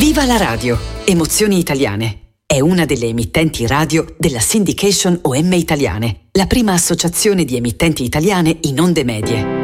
Viva la radio! Emozioni italiane. È una delle emittenti radio della Syndication OM Italiane, la prima associazione di emittenti italiane in onde medie.